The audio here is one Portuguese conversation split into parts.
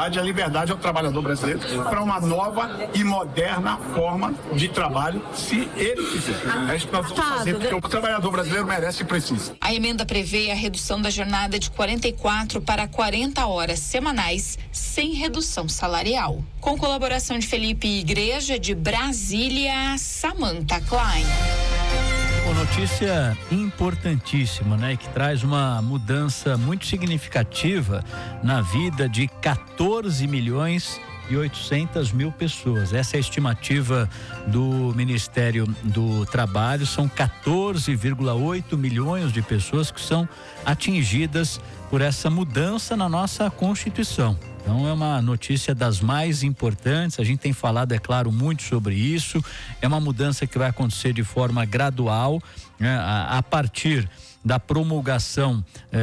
dignidade e a liberdade ao trabalhador brasileiro para uma nova e moderna forma de trabalho, se ele quiser. É isso que nós vamos fazer, porque o trabalhador brasileiro merece e precisa. A emenda prevê a redução da jornada de 44 para 40 horas semanais, sem redução salarial. Com colaboração de Felipe Igreja, de Brasília, Samantha Klein. Notícia importantíssima, né? Que traz uma mudança muito significativa na vida de 14.800.000 pessoas. Essa é a estimativa do Ministério do Trabalho. São 14,8 milhões de pessoas que são atingidas por essa mudança na nossa Constituição. Então é uma notícia das mais importantes. A gente tem falado, é claro, muito sobre isso. É uma mudança que vai acontecer de forma gradual, né? A partir da promulgação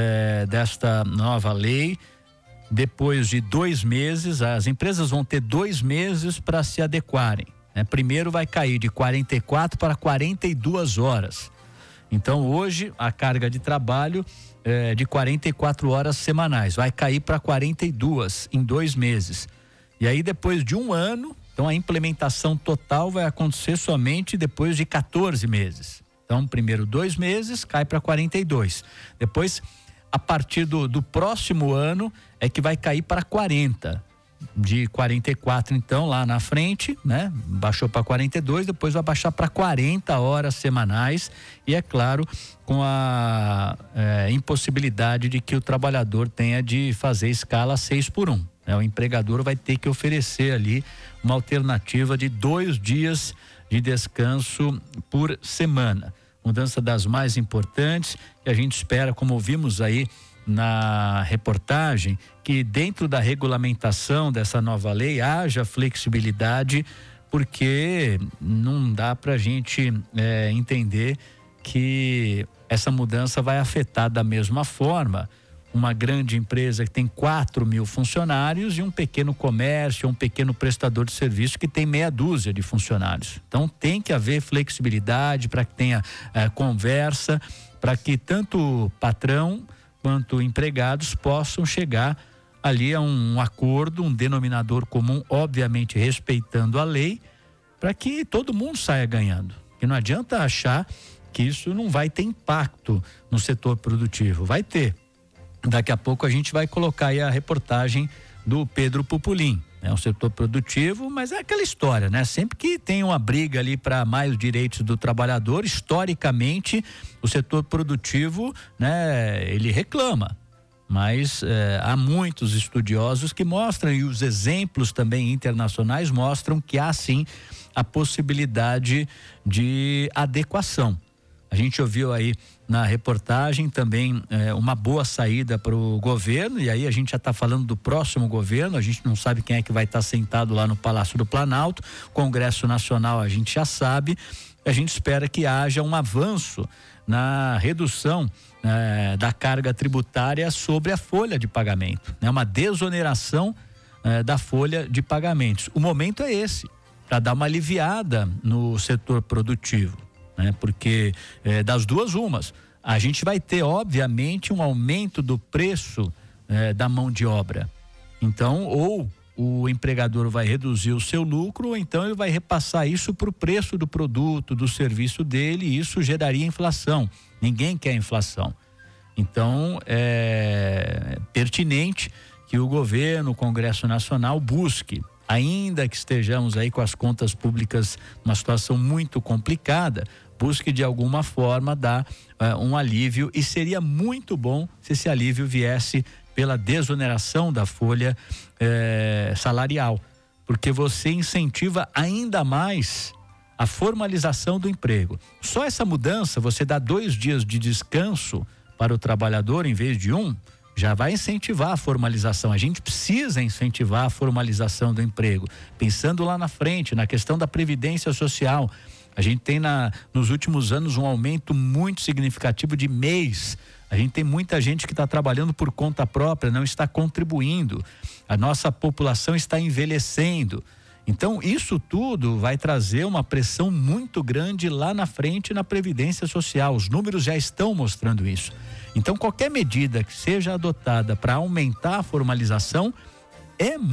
desta nova lei. Depois de 2 meses, as empresas vão ter 2 meses para se adequarem, né? Primeiro vai cair de 44 para 42 horas. Então hoje a carga de trabalho de 44 horas semanais, vai cair para 42 em 2 meses. E aí depois de 1 ano, então a implementação total vai acontecer somente depois de 14 meses. Então primeiro 2 meses, cai para 42. Depois, a partir do próximo ano, é que vai cair para 40. De 44, então, lá na frente, né? Baixou para 42, depois vai baixar para 40 horas semanais. E é claro, com a impossibilidade de que o trabalhador tenha de fazer escala 6x1. Né? O empregador vai ter que oferecer ali uma alternativa de 2 dias de descanso por semana. Mudança das mais importantes, que a gente espera, como vimos aí na reportagem, que dentro da regulamentação dessa nova lei haja flexibilidade, porque não dá para a gente entender que essa mudança vai afetar da mesma forma uma grande empresa que tem 4.000 funcionários e um pequeno comércio, um pequeno prestador de serviço que tem meia dúzia de funcionários. Então tem que haver flexibilidade para que tenha conversa, para que tanto o patrão quanto empregados possam chegar ali a um acordo, um denominador comum, obviamente respeitando a lei, para que todo mundo saia ganhando. E não adianta achar que isso não vai ter impacto no setor produtivo. Vai ter. Daqui a pouco a gente vai colocar aí a reportagem do Pedro Pupulim. É um setor produtivo, mas é aquela história, né? Sempre que tem uma briga ali para mais direitos do trabalhador, historicamente, o setor produtivo, né? Ele reclama. Mas há muitos estudiosos que mostram, e os exemplos também internacionais mostram que há sim a possibilidade de adequação. A gente ouviu aí na reportagem também uma boa saída para o governo, e aí a gente já está falando do próximo governo, a gente não sabe quem é que vai estar sentado lá no Palácio do Planalto. Congresso Nacional a gente já sabe, a gente espera que haja um avanço na redução da carga tributária sobre a folha de pagamento, né? Uma desoneração da folha de pagamentos. O momento é esse, para dar uma aliviada no setor produtivo, né? Porque das duas umas, a gente vai ter obviamente um aumento do preço da mão de obra. Então, ou o empregador vai reduzir o seu lucro, ou então ele vai repassar isso para o preço do produto, do serviço dele, e isso geraria inflação. Ninguém quer inflação. Então é pertinente que o governo, o Congresso Nacional busque, ainda que estejamos aí com as contas públicas numa situação muito complicada, busque de alguma forma dar um alívio, e seria muito bom se esse alívio viesse pela desoneração da folha salarial, porque você incentiva ainda mais a formalização do emprego. Só essa mudança, você dá 2 dias de descanso para o trabalhador em vez de 1, já vai incentivar a formalização. A gente precisa incentivar a formalização do emprego, pensando lá na frente, na questão da previdência social. A gente tem nos últimos anos um aumento muito significativo de MEIs. A gente tem muita gente que está trabalhando por conta própria, não está contribuindo. A nossa população está envelhecendo. Então, isso tudo vai trazer uma pressão muito grande lá na frente na Previdência Social. Os números já estão mostrando isso. Então, qualquer medida que seja adotada para aumentar a formalização é